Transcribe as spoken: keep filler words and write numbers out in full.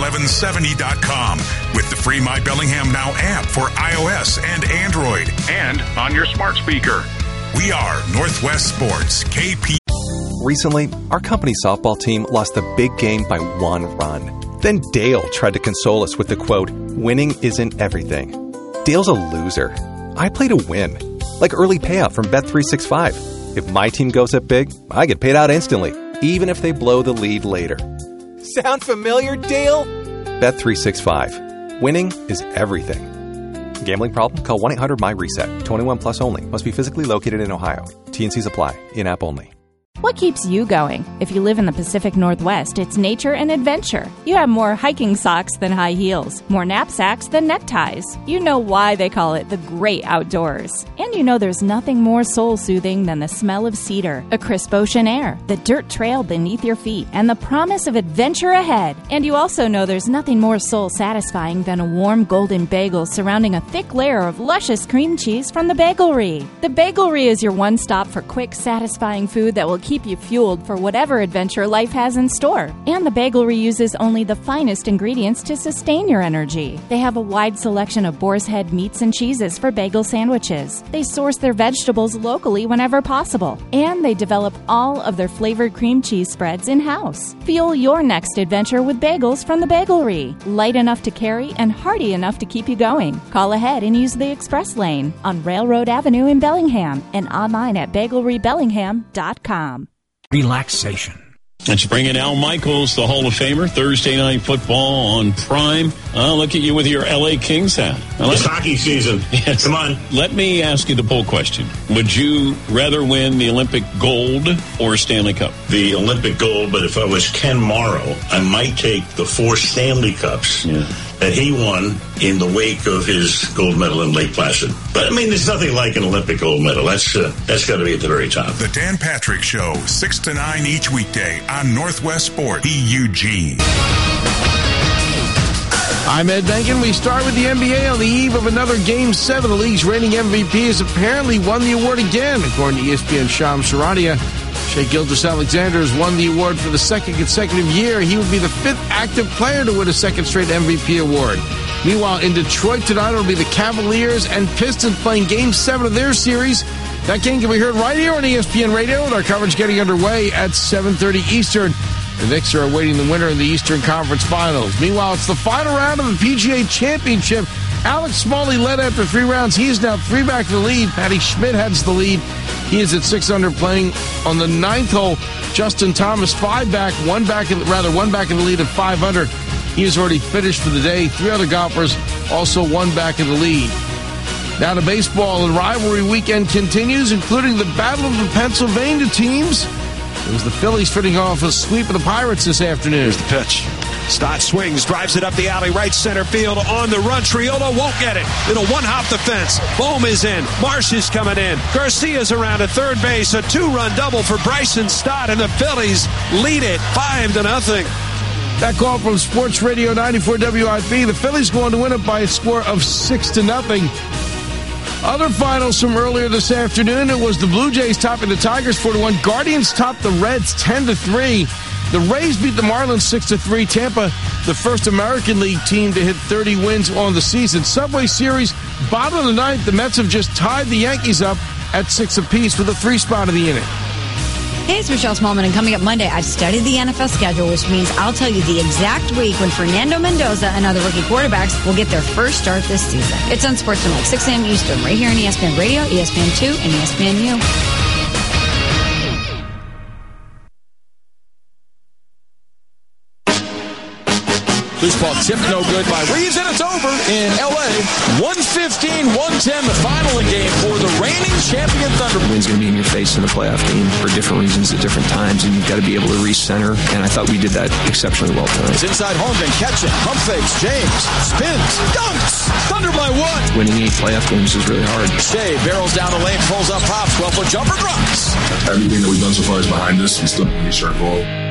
eleven seventy dot com with the free My Bellingham Now app for iOS and Android and on your smart speaker. We are Northwest Sports, K P. Recently, our company softball team lost the big game by one run. Then Dale tried to console us with the quote, "Winning isn't everything." Dale's a loser. I play to win. Like early payout from Bet three sixty-five. If my team goes up big, I get paid out instantly, even if they blow the lead later. Sound familiar, Dale? Bet three sixty-five. Winning is everything. Gambling problem? Call one eight hundred M Y reset. twenty-one plus only. Must be physically located in Ohio. T N Cs apply. In-app only. What keeps you going? If you live in the Pacific Northwest, it's nature and adventure. You have more hiking socks than high heels, more knapsacks than neckties. You know why they call it the great outdoors. And you know there's nothing more soul-soothing than the smell of cedar, a crisp ocean air, the dirt trail beneath your feet, and the promise of adventure ahead. And you also know there's nothing more soul-satisfying than a warm golden bagel surrounding a thick layer of luscious cream cheese from the Bagelry. The Bagelry is your one stop for quick, satisfying food that will keep keep you fueled for whatever adventure life has in store. And the Bagelry uses only the finest ingredients to sustain your energy. They have a wide selection of boar's head meats and cheeses for bagel sandwiches. They source their vegetables locally whenever possible. And they develop all of their flavored cream cheese spreads in-house. Fuel your next adventure with bagels from the Bagelry. Light enough to carry and hearty enough to keep you going. Call ahead and use the express lane on Railroad Avenue in Bellingham and online at bagelry bellingham dot com. Relaxation. Let's bring in Al Michaels, the Hall of Famer, Thursday Night Football on Prime. I'll look at you with your L A Kings hat. It's hockey season. Yes. Come on. Let me ask you the poll question. Would you rather win the Olympic gold or Stanley Cup? The Olympic gold, but if I was Ken Morrow, I might take the four Stanley Cups yeah. that he won in the wake of his gold medal in Lake Placid. But, I mean, there's nothing like an Olympic gold medal. That's uh, that's got to be at the very top. The Dan Patrick Show, six to nine each weekday on Northwest Sport, E U G. I'm Ed Benkin. We start with the N B A on the eve of another Game seven. The league's reigning M V P has apparently won the award again. According to E S P N's Shams Charania, Shai Gilgeous-Alexander has won the award for the second consecutive year. He would be the fifth active player to win a second straight M V P award. Meanwhile, in Detroit tonight, it'll be the Cavaliers and Pistons playing Game seven of their series. That game can be heard right here on E S P N Radio, with our coverage getting underway at seven thirty Eastern. The Knicks are awaiting the winner in the Eastern Conference Finals. Meanwhile, it's the final round of the P G A Championship. Alex Smalley led after three rounds. He is now three back to the lead. Patty Schmidt heads the lead. He is at six under, playing on the ninth hole. Justin Thomas five back, one back, in, rather one back in the lead at five under. He has already finished for the day. Three other golfers also one back in the lead. Now to baseball, and rivalry weekend continues, including the Battle of the Pennsylvania teams. It was the Phillies fitting off a sweep of the Pirates this afternoon. Here's the pitch. Stott swings, drives it up the alley, right center field, on the run. Triolo won't get it. It'll one-hop the fence. Bohm is in. Marsh is coming in. Garcia's around at third base. A two-run double for Bryson Stott, and the Phillies lead it five to nothing. That call from Sports Radio ninety-four W I P. The Phillies going to win it by a score of six to nothing. Other finals from earlier this afternoon, it was the Blue Jays topping the Tigers four to one. Guardians topped the Reds ten to three. The Rays beat the Marlins six to three. Tampa, the first American League team to hit thirty wins on the season. Subway Series, bottom of the ninth, the Mets have just tied the Yankees up at six apiece for the three spot of the inning. Hey, it's Michelle Smallman, and coming up Monday, I've studied the N F L schedule, which means I'll tell you the exact week when Fernando Mendoza and other rookie quarterbacks will get their first start this season. It's on Sports Tonight, six a.m. Eastern, right here on E S P N Radio, E S P N two, and E S P N U. Loose ball tipped no good by Reeves, and it's over in L A. one fifteen one ten, the final game for the reigning champion Thunder. Wind's going to be in your face in a playoff game for different reasons at different times, and you've got to be able to recenter, and I thought we did that exceptionally well tonight. It's inside Holmgren, catch it, pump fakes, James, spins, dunks, Thunder by one. Winning eight playoff games is really hard. Shea barrels down the lane, pulls up, pops, twelve-foot jumper, drops. Everything that we've done so far is behind us. We still need to start goal.